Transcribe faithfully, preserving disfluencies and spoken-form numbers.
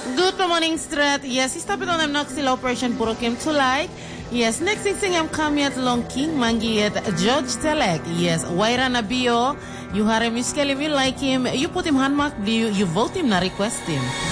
Good morning, Strat. Yes, he stopped on them Noxil Operation Purokim to like. Yes, next thing sing him come yet long king mangi yet George Telek. Yes, Waira Nabio. You have a muskeli, you like him. You put him handmark, you, you vote him, na request him.